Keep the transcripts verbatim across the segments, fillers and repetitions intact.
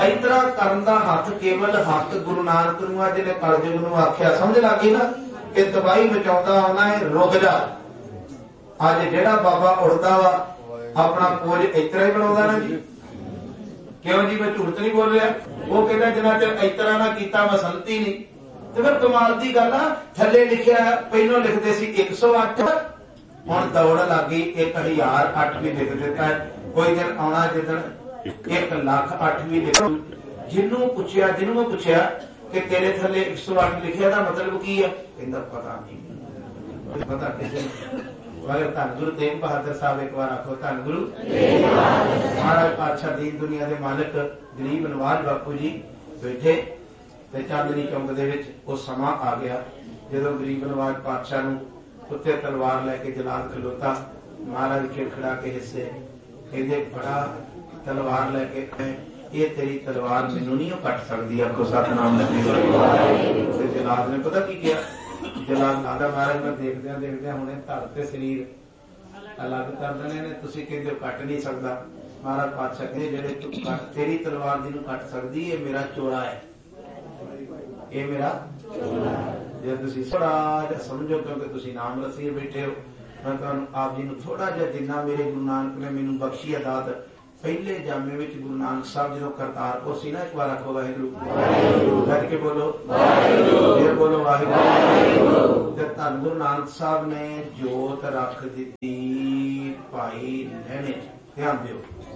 इतना करन दा हथ केवल हथ गुरु नानक नूं जिहने कलयुग नूं आख्या समझ लग गई ना कि तबाही मचाउंदा आउणा है रुक जा। अज जिहड़ा बाबा उड़दा वा अपना कोज इतरा ही बनाउंदा ना जी, क्यों जी मैं झूठ नहीं बोल रहा। वो कहता जिन्ना चਿਰ इतरा ना कीता मैं संती नहीं। तो फिर कमाल की गल आ, थले लिखिया पहलों लिखते सी एक सौ अठ, हुण दौड़ लग गई एक हजार अठ भी लिख दिता है। कोई दिन आना जिदन एक लाख अठ भी लिख। जिन्हों पूछया जिन्हों मैं पूछया कि तेरे थले एक सौ अठ लिखिया दा मतलब की है, कहंदा पता नहीं, पता किसी मगर धन गुरु तेग बहादुर साहब एक बार आखो धन गुरु महाराज पातशाह दीन दुनिया के मालिक गरीब नवाज बापू जी बैठे ते चांदनी चौंक दे विच वो समा आ गया जदों गरीब नवाज पातशाह नूं उत्ते तलवार लैके जलाल खलोता। महाराज खिड़खड़ा के हिस्से कहंदे बड़ा तलवार लैके ये तेरी तलवार मैनूं नहीं कट सकदी। आखो सतनाम लगे। जलाल ने पता की किया, जलाल लादा महाराज मैं देखदे देखदे हुणे धड़ ते शरीर अलग कर देने ने, तुसीं कहंदे कट नहीं सकदा। महाराज पातशाह कहंदे जिहड़े तू कट तेरी तलवार जिहनूं कट सकदी ये मेरा चोला है, ये मेरा जे तुसीं थोड़ा जिहा समझो क्योंकि तुसीं नाम रसीए बैठे हो। मैं तुहानूं आप जी नूं थोड़ा जिहा जिन्ना मेरे गुरु नानक ने मैनूं बख्शी है दात। पहले जामे विच गुरु नानक साहब जो करतारपुर सी ना, एक बार आखो वाहिगुरू कह के बोलो, फिर बोलो वाहिगुरू। ते धन गुरु नानक साहब ने जोत रख दी भाई लहणे, ध्यान दिओ।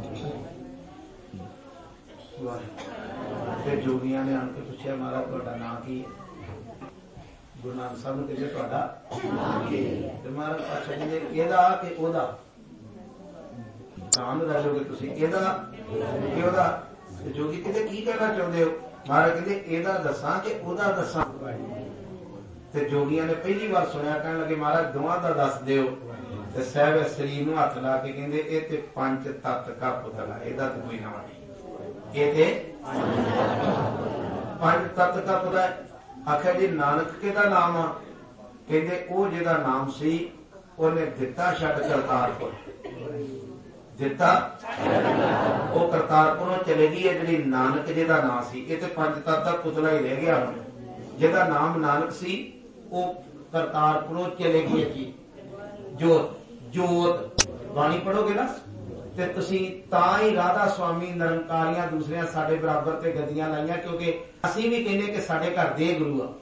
ते जोगियां ने आन के पूछया महाराज तुहाडा नाम की है? गुरु नानक साहब ने कहा तुहाडा नाम की है? ते महाराज पातशाह कहंदे एदा ते ओदा नाम दसोगे तुसीं एदा कि ओदा? जोगी कहंदे की कहना चाहुंदे हो? महाराज कहंदे एदा दसां कि ओदा दसां? ते जोगियां ने पहली बार सुनिया कहण लगे महाराज दोवां दा दस दिओ। ते साहब शरीर नूं हथ ला के कहंदे ए ते पंच तत्त का पुतला, एदा ते कोई नाम नहीं, ए ते पंच तत्त का पुतला। आखिया जी नानक किहदा नाम आ? कहंदे ओ जिहदा नाम सी ओने दिता छड्ड करतारपुर, दिता वो करतारपुरों चले गई है। जिहड़ी नानक जिहदा नाम सी ये ते पंच तत्त दा पुतला ही रह गया। हुण जिहदा नाम नानक सी वो करतारपुरों चले गई है जी। जोत जोत बाणी पढ़ोगे ना ते तुसीं तां ही राधा स्वामी निरंकारियां दूसरियां साडे बराबर ते गद्दियां लाइयां, क्योंकि असीं भी कहने कि साडे घर दे गुरु आ।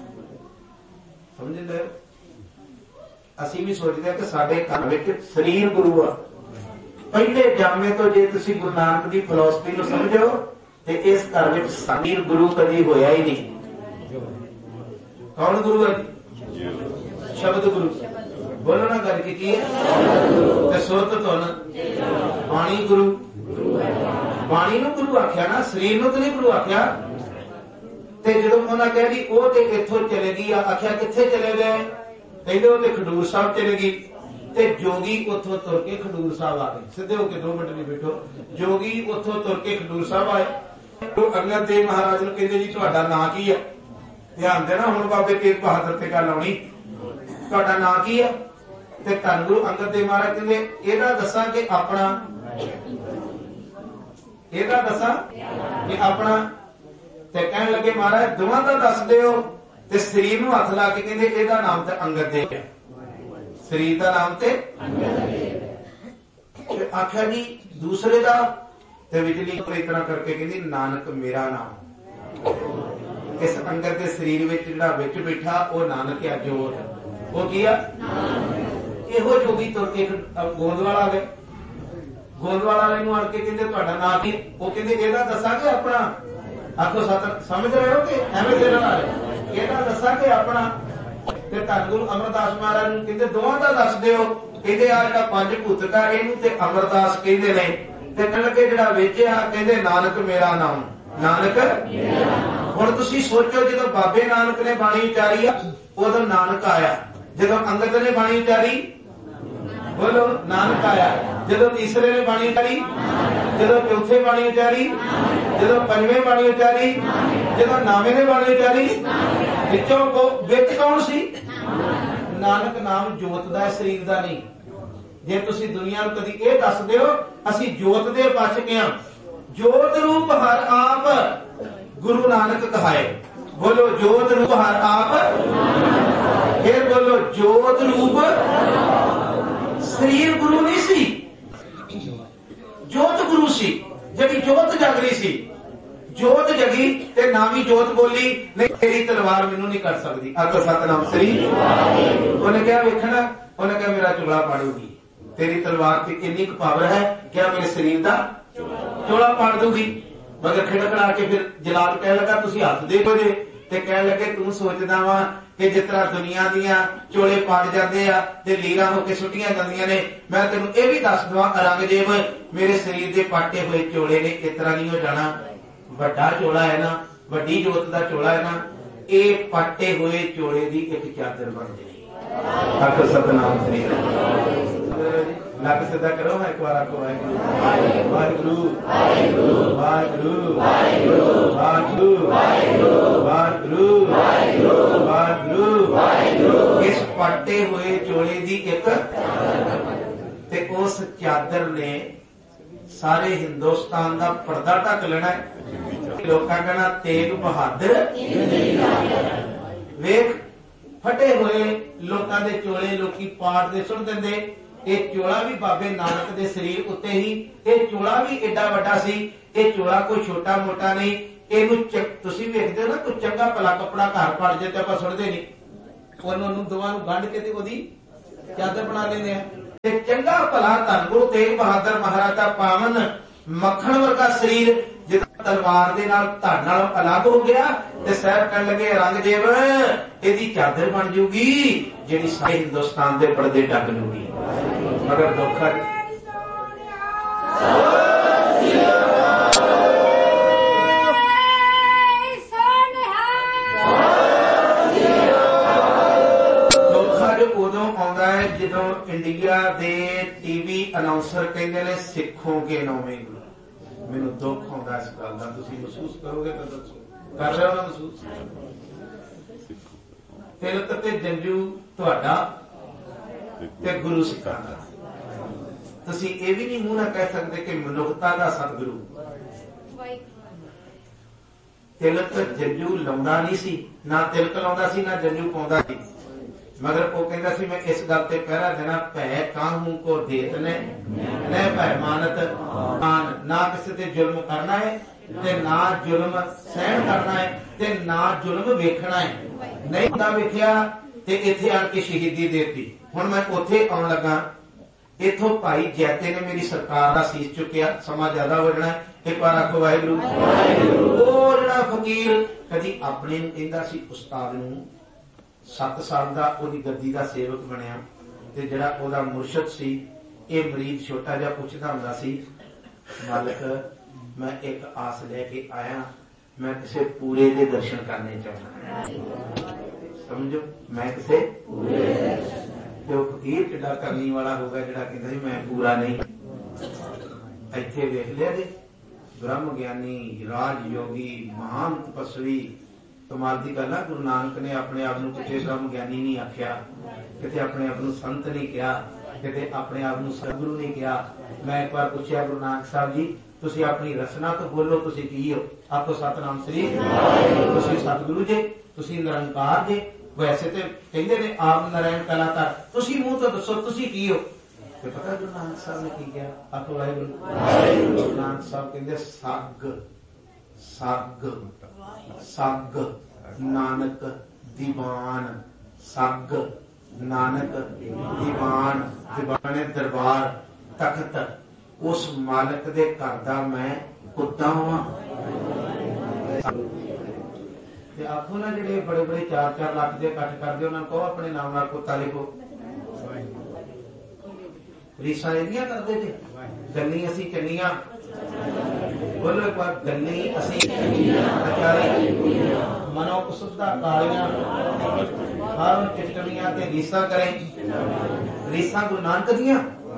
समझदे हो? असीं भी सोचदे कि साडे घर विच शरीर गुरु आ। पहले जामे तो जे तुसीं गुरु नानक की फिलोसफी नूं समझो ते इस घर विच शरीर गुरु कदी होया ही नहीं। कौन गुरु है? शब्द गुरु। बोलो ना गल की है ते सुरत धुन बाणी गुरु। बाणी नूं गुरु आख्या ना, शरीर नूं तो नहीं गुरु आख्या। ते जदों उन्हां कहा जी ओह ते इत्थों चले गई, आख्या कित्थे चले गए? कहंदे ओह ते खडूर साहब चले गई। ते जोगी उथों तुर के खडूर साहब आ गए। सीधे होके दो मिनट भी बैठो। जोगी उथों तुर के खडूर साहब आए। तो अंगद देव महाराज नूं कहंदे जी तुहाडा नाम की है? ध्यान देना हुण बाबे तेग बहादुर ते गल आउणी। तुहाडा नाम की है? ते धन गुरु अंगद देव महाराज कहंदे एदा दसां कि अपना? एदा दसां कि अपना? ते कहण लगे महाराज दोवां दा दस दिओ। ते शरीर नूं हथ ला के कहंदे एदा नाम ते अंगद देव है, शरीर का नाम ते आख्या जी दूसरे का ते बिजली पर इतना करके कहती नानक मेरा नाम। इस अंगद के शरीर में जिहड़ा विच बैठा वो नानक है। जोत वो की है? इहो जोगी तुर के गोंदवाल आ गए। गोंदवाल वाले नूं आण के कहंदे तुहाडा नाम की? वो कहंदे एदा दसांगे अपना। आखो सत समझ रहे हो कि एवें दे नाल एदा दसांगे अपना? ते धन गुरु अमरदास महाराज नूं कहंदे दोवां दा दस दिओ। कहंदे आ जिहड़ा पंज भूतक आ इहनूं ते अमरदास कहंदे ने। ते कहण लगे जिहड़ा विच आ कहंदे नानक मेरा नाम। नानक हुण तुसीं सोचो जदों बाबे नानक ने बाणी उचारी आ उदों नानक आया। जदों अंगद ने बाणी उचारी बोलो नानक आया। जदों तीसरे ने बाणी उचारी, जदों चौथे बाणी उचारी, जदों पंजवें बाणी उचारी, जदों नावें ने बाणी उचारी, विचों को विच कौन सी? नानक नाम जोत दा शरीर दा नहीं। जे तुसीं दुनिया नूं कदी इह दस दिओ असीं जोत दे बच गए हां, जोत रूप हर आप गुरु नानक कहाए। बोलो जोत रूप हर आप, फिर बोलो जोत रूप। शरीर गुरु नहीं सी, जोत गुरु सी, जड़ी जोत जग रही सी। जोत जगी ते नामी जोत बोली, नहीं तेरी तलवार मैनू नहीं कर सकती। आखो सतनाम श्री। उन्हें क्या वेखना, उन्हें क्या मेरा चोला पाड़ूगी, तेरी तलवार की इन्नी पावर है, क्या मेरे शरीर का चोला पाड़ दूगी। मगर खिड़खड़ा के फिर जलाल कह लगा तुसी हथ दे जे, ते कह लगे तू सोचदा वा कि जिस तरह दुनिया दियां चोले पाड़ जाते आ ते लीरा होके सुटियां जांदियां ने, मैं तेनू ये भी दस दवा औरंगजेब मेरे शरीर के पाटे हुए चोले ने इस तरह नहीं हो जाना। वड्डा चोला है ना, वड्डी जोत का चोला है ना, ये पाटे हुए चोले की एक चादर बन जाएगी। आखो सतनाम श्री। लक सीधा करो, मैं एक बार आपको वाहिगुरू वाहिगुरू वाहिगुरू वाहिगुरू वाहिगुरू वाहिगुरू। इस पाटे हुए चोले की एक ते उस चादर ने सारे हिंदुस्तान का पर्दा ढक लेना है। लोग कहना तेग बहादुर वेख फटे हुए लोगों के चोले लोकी पाट दे सुट देंदे। ये चोला भी बाबे नानक दे शरीर उत्ते ही, ये चोला भी एडा वड्डा सी, ये चोला कोई छोटा मोटा नहीं। इनू तुसीं वेखदे हो ना, कोई चंगा भला कपड़ा घर पड़ जाए तो आपां सुटदे नहीं, उन्होंने दोवां नूं गंढ के ते ओदी चादर बना लेंदे आ। ते चंगा भला धन गुरु तेग बहादुर महाराज दा पावन मक्खण वर्गा शरीर जिदा तलवार दे नाल धन नालों अलग हो गया ते साहब कहण लगे औरंगजेब इहदी चादर बन जूगी जिहड़ी सारे हिंदुस्तान दे पर्दे ढक लूगी। मगर दुख उदों आउंदा है जदों इंडिया दे टीवी अनाउंसर कहंदे ने सिखों के नौवें गुरु। मैनूं दुख आउंदा इस गल दा, तुसीं महसूस करोगे तो दसो, कर रहे हो ना महसूस? तिलक ते जंजू तुहाडा ते गुरु सिखां दा। तुसीं ये भी नहीं मूंह ना कह सकते कि मनुखता दा सतगुरु। तिलक जंजू लाउंदा नहीं सी, ना तिलक लाउंदा सी ना जंजू पाउंदा सी। मगर वो कहता सी मैं इस गल ते पहरा देना, भै काहू को देत ने न भै मानत मान। ना किसी ते जुल्म करना है ते ना जुल्म सहन करना है ते ना जुल्म वेखना है। नहीं हुंदा वेखिया ते इत्थे आण के शहीदी देती। हुण मैं उत्थे आउण लगा, इथों भाई जैते ने मेरी सरकार दा सीस चुकिया, समा ज्यादा हो जाना। एक बार आखो वाहिगुरू। ओ जिहड़ा फकीर कदी अपने नूं कहंदा सी उस्ताद नूं, सत्त साल का ओदी गद्दी का सेवक बनया ते जिहड़ा ओदा मुर्शद सी, ये मरीज छोटा जिहा पुछदा हुंदा सी, मालिक मैं एक आस लेके आया, मैं किसी पूरे दे दर्शन करने चाहना। समझो, मैं किसी जो फकीर किड्डा करनी वाला होगा जिहड़ा कहंदा सी मैं पूरा नहीं। इत्थे वेख लिया जी, ब्रह्म ज्ञानी राज योगी महान तपस्वी। कमाल की गल है, गुरु नानक ने अपने आप को किसी ब्रह्म ज्ञानी नहीं आख्या, किसी अपने आप को संत नहीं कहा, किसी अपने आप को सतगुरु नहीं कहा। मैं एक बार पूछा गुरु नानक साहब जी, तुसी अपनी रचना तो बोलो, तुसी की हो? आपको सतनाम श्री। तुसी सतगुरु जे, तुसी निरंकार जे। वैसे तो कहते ने आप नारायण कलाकार, तुसी मुंह तो दसो तुसी की हो? तो पता गुरु नानक साहब ने की किया? आपको वाहिगुरू। गुरु नानक साहब कहते सग सग सग नानक दीवान, सग नानक दीवान, दीवाने दरबार तख्त, उस मालिक दे घर दा मैं कुत्ता हां। आखो ना जिहड़े बड़े बड़े चार चार लाख के इकट्ठ करदे उन्हां को अपने नाम नाल कुत्ता लिखो। रीसा इहदियां करदे थे, गल्ली असीं चंगियां। बोलो एक बार, गल्ली असीं मनो कुसुदा कालियां, हर चिटकनियां ते रीसा करें। रीसा गुरु नानक दियां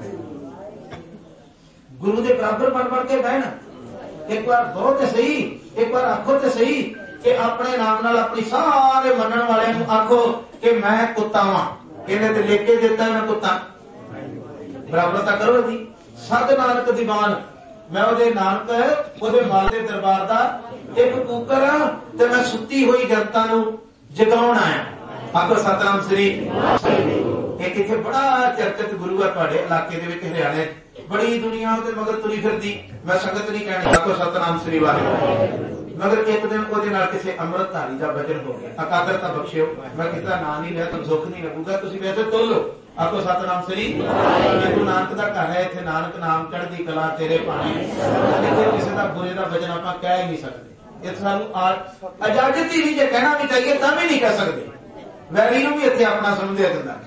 गुरु दे बराबर बन बन के बहन। एक बार बहुत सही, एक बार आखो तो सही कि अपने नाम नाल अपनी सारे मनन वाले नूं आखो कि मैं कुत्ता वां। इहने ते लेके दिता मैं कुत्ता, बराबरता करो जी। सद नानक दीवान, मैं ਉਹਦੇ ਨਾਨਕ ਉਹਦੇ ਮਾਲ ਦੇ ਦਰਬਾਰ ਦਾ ਇੱਕ ਕੂਕਰ ਆ ਤੇ ਮੈਂ ਸੁੱਤੀ ਹੋਈ ਜਨਤਾ ਨੂੰ ਜਗਾਉਣ ਆਇਆ। ਆਖੋ ਸਤਨਾਮ ਸ੍ਰੀ। ਇੱਕ ਇੱਥੇ ਬੜਾ ਚਰਚਿਤ ਗੁਰੂ ਆ ਤੁਹਾਡੇ ਇਲਾਕੇ ਦੇ ਵਿੱਚ ਹਰਿਆਣੇ, ਬੜੀ ਦੁਨੀਆ ਉਹਦੇ ਮਗਰ ਤੁਰੀ ਫਿਰਦੀ, ਮੈਂ ਸੰਗਤ ਨਹੀਂ ਕਹਿਣੀ। ਆਖੋ ਸਤਨਾਮ ਸ੍ਰੀ ਵਾਹਿਗੁਰੂ। मगर एक दिन ਉਹਦੇ ਨਾਲ ਕਿਸੇ ਅੰਮ੍ਰਿਤਧਾਰੀ ਦਾ ਵਚਨ ਹੋ ਗਿਆ। ਅਕਾਦਰਤਾ ਬਖਸ਼ਿਓ, ਮੈਂ ਕਿਤਾ ਨਾਂ ਨਹੀਂ ਲਿਆ ਤਾਂ ਦੁੱਖ ਨਹੀਂ ਲੱਗੂਗਾ, ਤੁਸੀਂ ਵੈਸੇ ਤੋਲੋ। ਆਖੋ ਸਤਨਾਮ ਸ੍ਰੀ। ਗੁਰੂ ਨਾਨਕ ਦਾ ਘਰ ਹੈ, ਇੱਥੇ ਨਾਨਕ ਨਾਮ ਚੜ੍ਹਦੀ ਕਲਾ ਤੇਰੇ ਪਾਣੀ। ਇੱਥੇ ਕਿਸੇ ਦਾ ਬੁਰੇ ਦਾ ਵਚਨ ਆਪਾਂ ਕਹਿ ਹੀ ਨਹੀਂ ਸਕਦੇ। ਇਹ ਸਾਨੂੰ ਇਜਾਜ਼ਤ ਹੀ ਨਹੀਂ, ਜੇ ਕਹਿਣਾ ਵੀ ਚਾਹੀਏ ਤਾਂ ਵੀ ਨਹੀਂ ਕਹਿ ਸਕਦੇ। ਵੈਰੀ ਨੂੰ ਵੀ ਇੱਥੇ ਆਪਣਾ ਸਮਝਿਆ ਜਾਂਦਾ।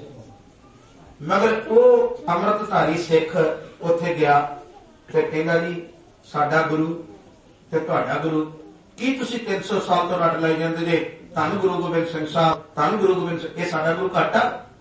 ਮਗਰ ਉਹ ਅੰਮ੍ਰਿਤਧਾਰੀ ਸਿੱਖ ਉੱਥੇ ਗਿਆ ਤੇ ਕਹਿੰਦਾ ਜੀ ਸਾਡਾ ਗੁਰੂ ਤੇ ਤੁਹਾਡਾ ਗੁਰੂ, ਕੀ ਤੁਸੀਂ ਤਿੰਨ ਸੌ ਸਾਲ ਤੋਂ ਰੱਟ ਲਾਈ ਜਾਂਦੇ ਜੇ ਧੰਨ ਗੁਰੂ ਗੋਬਿੰਦ ਸਿੰਘ ਸਾਹਿਬ, ਧੰਨ ਗੁਰੂ ਗੋਬਿੰਦ ਸਿੰਘ, ਇਹ ਸਾਡਾ ਗੁਰੂ ਘੱਟ ਆ?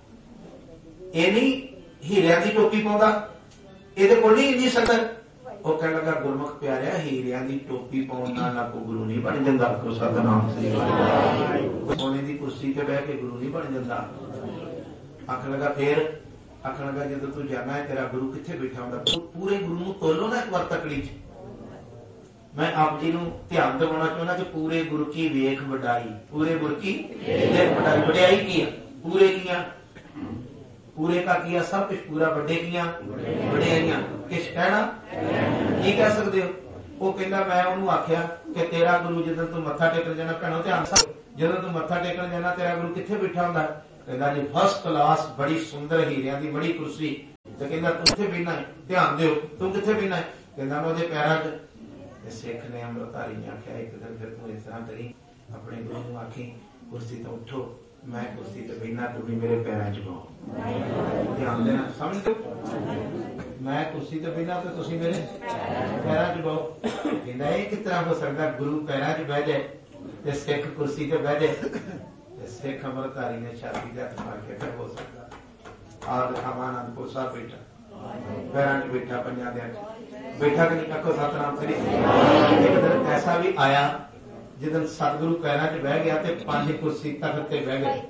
ਇਹ ਨਹੀਂ ਹੀਰਿਆਂ ਦੀ ਟੋਪੀ ਪਾਉਂਦਾ, ਇਹਦੇ ਕੋਲ ਨਹੀਂ ਇੰਨੀ ਸ਼ਕਲ। ਉਹ ਕਹਿਣ ਲੱਗਾ ਗੁਰਮੁਖ ਪਿਆਰਿਆ, ਹੀਰਿਆਂ ਦੀ ਟੋਪੀ ਪਾਉਣ ਨਾਲ ਨਾ ਕੋਈ ਗੁਰੂ ਨਹੀਂ ਬਣ ਜਾਂਦਾ। ਕੋ ਸਤਨਾਮ ਸ੍ਰੀ ਵਾਹਿਗੁਰੂ। ਸੋਨੇ ਦੀ ਕੁਰਸੀ ਤੇ ਬਹਿ ਕੇ ਗੁਰੂ ਨਹੀਂ ਬਣ ਜਾਂਦਾ। ਆਖਣ ਲੱਗਾ ਫੇਰ, ਆਖਣ ਲੱਗਾ ਜਦੋਂ ਤੂੰ ਜਾਣਾ ਹੈ ਤੇਰਾ ਗੁਰੂ ਕਿੱਥੇ ਬੈਠਾ ਹੁੰਦਾ, ਪੂਰੇ ਗੁਰੂ ਨੂੰ ਤੋਲੋ ਨਾ ਇੱਕ ਵਾਰ ਤਕੜੀ ਚ। मैं आप जी ਨੂੰ ਧਿਆਨ ਦਿਵਾਉਣਾ ਚਾਹੁੰਦਾ ਕਿ ਪੂਰੇ ਗੁਰੂ ਕੀ ਵੇਖ ਵਡਾਈ, ਪੂਰੇ ਗੁਰੂ की ਵੇਖ ਵਡਾਈ। ਵਡਿਆਈ ਕੀ ਹੈ? ਪੂਰੇ कीਆਂ, पूरे का किया सब कुछ पूरा, ਵੱਡੇ कीਆਂ ਵਡਿਆਈਆਂ। किस कहना की कह सकते हो? वो कहना मैं ਉਹਨੂੰ ਆਖਿਆ कि तेरा गुरु ਜਦੋਂ ਤੂੰ ਮੱਥਾ ਟੇਕਣ ਜਾਣਾ, ਭੈਣੋ ਧਿਆਨ ਨਾਲ, ਜਦੋਂ ਤੂੰ ਮੱਥਾ ਟੇਕਣ ਜਾਣਾ ਤੇਰਾ ਗੁਰੂ ਕਿੱਥੇ ਬੈਠਾ ਹੁੰਦਾ? ਕਹਿੰਦਾ ਜੀ ਫਸਟ ਕਲਾਸ ਬੜੀ ਸੁੰਦਰ ਹੀਰਿਆਂ ਦੀ ਬੜੀ ਕੁਰਸੀ। ਤੇ ਕਹਿੰਦਾ ਤੂੰ ਕਿੱਥੇ ਬੈਠਣਾ ਹੈ? ਧਿਆਨ ਦਿਓ, ਤੂੰ ਕਿੱਥੇ ਬੈਠਣਾ ਹੈ? ਕਹਿੰਦਾ मैं ਉਹਦੇ ਪੈਰਾਂ 'ਚ। सिख ने अमृतधारी ने आख्या एक दिन फिर तू इस तरह करी, अपने गुरु को आखी कुर्सी तो उठो, मैं कुर्सी तो बहना, तू भी मेरे पैरों च बहो। ध्यान देना, समझ दो, मैं कुर्सी तो बहना तो तुसी मेरे पैरों च बहो। कहना ये किस तरह हो सकता? गुरु पैरों च बह जाए ते सिख कुर्सी ते बह जाए। सिख अमृतधारी ने छाती से हथ मार के फिर हो सकता? आद आनंदपुर साहब बैठा, पैरों च बैठा, पंजा दे बैठा कि नहीं? आखो सतनाम स੍ਰੀ। एक दिन ऐसा भी आया जिदन सतगुरु पैरों च बह गया ते पांच कुर्सी तखत ते बह गए,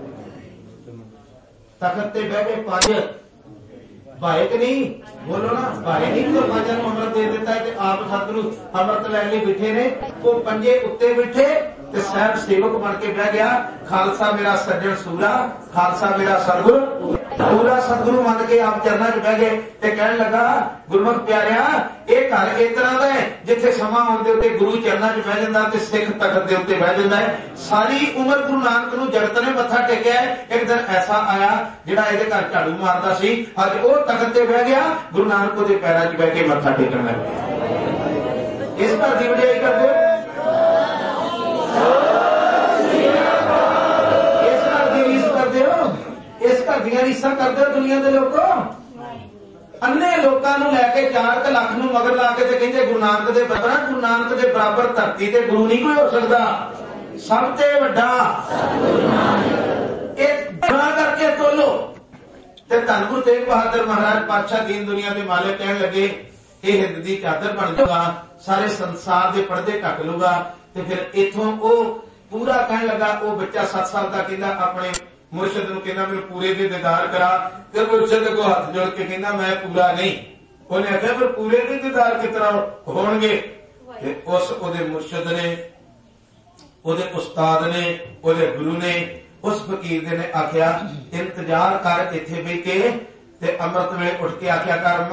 तखत ते बह गए पांच। भाए कि नहीं? बोलो ना, भाए नहीं तो पांचों को अमृत दे देता है कि आप सतगुरु अमृत लैन लई बैठे ने, वो पंजे उत्ते बैठे ते साहब सेवक बन के बह गया। खालसा मेरा सज्जन सूरा, खालसा मेरा सतगुरु पूरा। सतगुरु मान के आप चरणों च बह गए ते कहन लगा गुरमुख प्यारिया, ਇਹ ਘਰ ਇਸ ਤਰ੍ਹਾਂ ਦਾ ਹੈ ਜਿੱਥੇ ਸਮਾਂ ਆਉਣ ਦੇ ਉੱਤੇ ਗੁਰੂ ਚਰਨਾਂ 'ਚ ਬਹਿ ਜਾਂਦਾ ਤੇ ਸਿੱਖ ਤਖਤ ਦੇ ਉੱਤੇ ਬਹਿ ਜਾਂਦਾ ਹੈ। ਸਾਰੀ ਉਮਰ ਗੁਰੂ ਨਾਨਕ ਨੂੰ ਜਗਤ ਨੇ ਮੱਥਾ ਟੇਕਿਆ। ਇੱਕ ਦਿਨ ਐਸਾ ਆਇਆ ਜਿਹੜਾ ਇਹਦੇ ਘਰ ਝਾੜੂ ਮਾਰਦਾ ਸੀ, ਅੱਜ ਉਹ ਤਖਤ ਤੇ ਬਹਿ ਗਿਆ, ਗੁਰੂ ਨਾਨਕ ਉਹਦੇ ਪੈਰਾਂ 'ਚ ਬਹਿ ਕੇ ਮੱਥਾ ਟੇਕਣ ਲੱਗ ਪਿਆ। ਇਸ ਘਰ ਦੀ ਵਡਿਆਈ ਕਰਦੇ ਹੋ, ਇਸ ਘਰ ਦੀ ਰੀਸ ਕਰਦੇ ਹੋ, ਇਸ ਘਰ ਦੀਆਂ ਰੀਸਾਂ ਕਰਦੇ ਹੋ ਦੁਨੀਆ ਦੇ ਲੋਕੋ। अन्ने लोगों ਨੂੰ ਲੈ ਕੇ ਚਾਰ ਕ ਲੱਖ ਨੂੰ ਮਗਰ ਲਾ ਕੇ ਤੇ ਕਹਿੰਦੇ ਗੁਰੂ ਨਾਨਕ ਦੇ ਬਰਾਬਰ, ਗੁਰੂ ਨਾਨਕ ਦੇ ਬਰਾਬਰ ਧਰਤੀ ਤੇ ਗੁਰੂ ਨਹੀਂ ਕੋਈ ਹੋ ਸਕਦਾ, ਸਭ ਤੇ ਵੱਡਾ ਸਤਿਗੁਰੂ ਨਾਨਕ। ਇਹ ਬਣਾ ਕਰਕੇ ਤੋਲੋ। ਤੇ ਧੰਨ ਗੁਰੂ ਤੇਗ ਬਹਾਦਰ ਮਹਾਰਾਜ ਪਾਤਸ਼ਾਹ ਦੀਨ ਦੁਨੀਆ ਦੇ ਮਾਲਕ ਕਹਿਣ ਲੱਗੇ ਇਹ ਹਿੰਦ ਦੀ ਚਾਦਰ ਬਣ ਜਾਊਗਾ, ਸਾਰੇ ਸੰਸਾਰ ਦੇ ਪਰਦੇ ਢੱਕ ਲੂਗਾ। ਤੇ ਫਿਰ ਇਥੋਂ ਉਹ ਪੂਰਾ ਕਹਿਣ ਲੱਗਾ, ਉਹ ਬੱਚਾ ਸੱਤ ਸਾਲ ਦਾ ਕਹਿੰਦਾ ਆਪਣੇ मुर्शद ਨੂੰ ਕਹਿੰਦਾ ਮੈਨੂੰ ਪੂਰੇ ਦੇ ਦੀਦਾਰ ਕਰਾ, ਤੇ ਮੁਰਸ਼ਦ ਕੋ ਹੱਥ ਜੋੜ ਕੇ ਕਹਿੰਦਾ ਮੈਂ ਪੂਰਾ ਨਹੀਂ। ਉਹਨੇ ਆਖਿਆ ਫਿਰ ਪੂਰੇ ਦੇ ਦੀਦਾਰ ਕਿਸ ਤਰ੍ਹਾਂ ਹੋਣਗੇ? ਤੇ ਉਸ ਉਹਦੇ ਮੁਰਸ਼ਦ ਨੇ, ਉਹਦੇ ਉਸਤਾਦ ਨੇ, ਉਹਦੇ ਗੁਰੂ ਨੇ, ਉਸ ਫਕੀਰ ਦੇ ਨੇ ਆਖਿਆ ਇੰਤਜ਼ਾਰ ਕਰ ਇੱਥੇ ਬਹਿ ਕੇ ਤੇ ਅੰਮ੍ਰਿਤ ਵੇਲੇ ਉੱਠ ਕੇ ਆਖਿਆ ਕਰ